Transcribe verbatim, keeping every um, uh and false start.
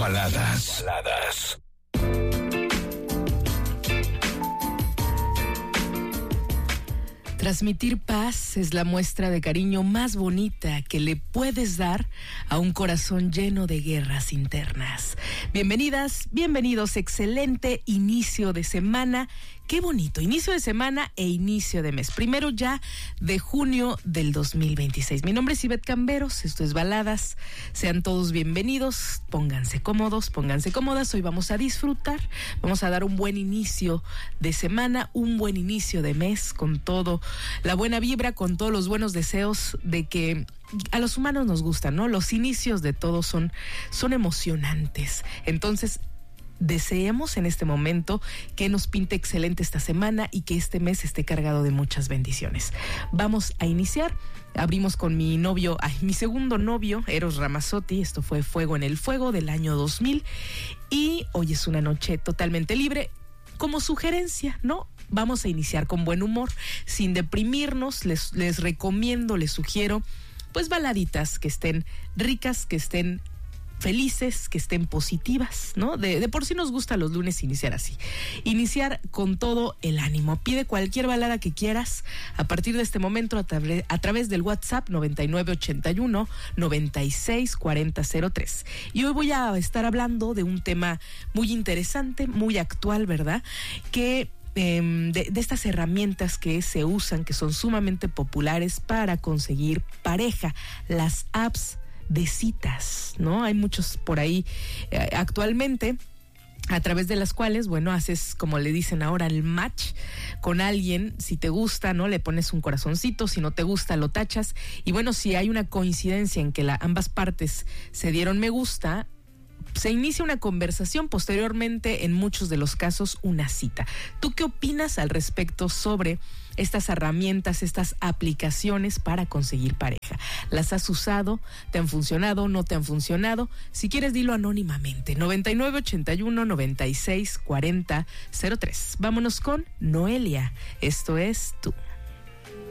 Baladas. Baladas. Transmitir paz es la muestra de cariño más bonita que le puedes dar a un corazón lleno de guerras internas. Bienvenidas, bienvenidos, excelente inicio de semana. Qué bonito, inicio de semana e inicio de mes. Primero ya de junio del dos mil veintiséis. Mi nombre es Ivette Camberos, esto es Baladas. Sean todos bienvenidos, pónganse cómodos, pónganse cómodas. Hoy vamos a disfrutar, vamos a dar un buen inicio de semana, un buen inicio de mes con todo, la buena vibra, con todos los buenos deseos de que a los humanos nos gustan, ¿no? Los inicios de todo son, son emocionantes. Entonces, deseemos en este momento que nos pinte excelente esta semana y que este mes esté cargado de muchas bendiciones. Vamos a iniciar. Abrimos con mi novio, ay, mi segundo novio, Eros Ramazzotti. Esto fue Fuego en el Fuego del año dos mil. Y hoy es una noche totalmente libre. Como sugerencia, ¿no? Vamos a iniciar con buen humor, sin deprimirnos. Les, les recomiendo, les sugiero, pues baladitas que estén ricas, que estén felices, que estén positivas, ¿no? De, de por sí nos gusta los lunes iniciar así. Iniciar con todo el ánimo. Pide cualquier balada que quieras a partir de este momento a, tra- a través del WhatsApp noventa y nueve ochenta y uno noventa y seis cuarenta cero tres. Y hoy voy a estar hablando de un tema muy interesante, muy actual, ¿verdad? Que De, de estas herramientas que se usan, que son sumamente populares para conseguir pareja, las apps de citas, ¿no? Hay muchos por ahí eh, actualmente, a través de las cuales, bueno, haces, como le dicen ahora, el match con alguien. Si te gusta, ¿no? Le pones un corazoncito, si no te gusta, lo tachas. Y bueno, si hay una coincidencia en que la, ambas partes se dieron me gusta, se inicia una conversación, posteriormente, en muchos de los casos, una cita. ¿Tú qué opinas al respecto sobre estas herramientas, estas aplicaciones para conseguir pareja? ¿Las has usado? ¿Te han funcionado? ¿No te han funcionado? Si quieres, dilo anónimamente. noventa y nueve ochenta y uno noventa y seis cuarenta cero tres. Vámonos con Noelia. Esto es Tú.